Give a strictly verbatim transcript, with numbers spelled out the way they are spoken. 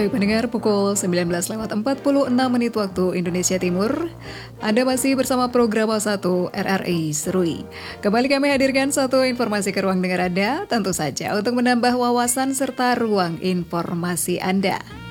Baik pendengar, pukul sembilan belas lewat empat puluh enam menit waktu Indonesia Timur. Anda masih bersama program satu R R I Serui. Kembali kami hadirkan satu informasi ke ruang dengar Anda, tentu saja untuk menambah wawasan serta ruang informasi Anda.